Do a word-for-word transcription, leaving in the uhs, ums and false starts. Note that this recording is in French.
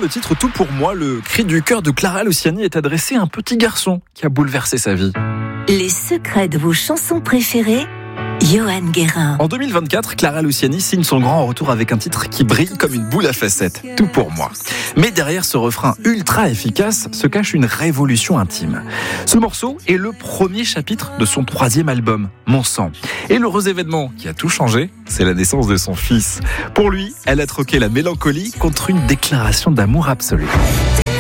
le titre Tout pour moi, le cri du cœur de Clara Luciani est adressé à un petit garçon qui a bouleversé sa vie. Les secrets de vos chansons préférées, Johan Guérin. En deux mille vingt-quatre, Clara Luciani signe son grand retour avec un titre qui brille comme une boule à facettes, Tout pour moi. Mais derrière ce refrain ultra efficace se cache une révolution intime. Ce morceau est le premier chapitre de son troisième album, Mon sang. Et l'heureux événement qui a tout changé, c'est la naissance de son fils. Pour lui, elle a troqué la mélancolie contre une déclaration d'amour absolue.